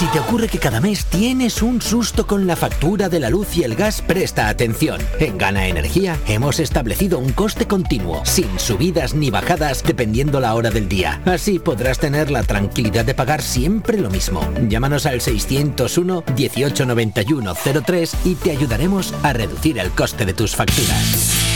Si te ocurre que cada mes tienes un susto con la factura de la luz y el gas, presta atención. En Gana Energía hemos establecido un coste continuo, sin subidas ni bajadas dependiendo la hora del día. Así podrás tener la tranquilidad de pagar siempre lo mismo. Llámanos al 601 18 91 03 y te ayudaremos a reducir el coste de tus facturas.